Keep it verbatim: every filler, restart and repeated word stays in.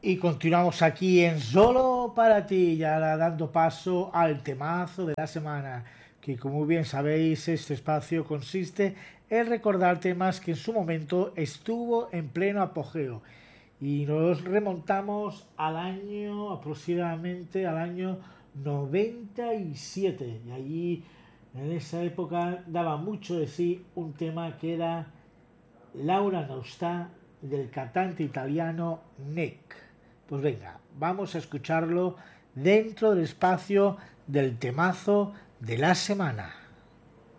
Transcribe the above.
Y continuamos aquí en Solo para ti, ya dando paso al temazo de la semana, que como bien sabéis, este espacio consiste en recordar temas que en su momento estuvo en pleno apogeo. Y nos remontamos al año, aproximadamente al año noventa y siete. Y allí, en esa época, daba mucho de sí un tema que era Laura no está, del cantante italiano Nick. Pues venga, vamos a escucharlo dentro del espacio del temazo de la semana.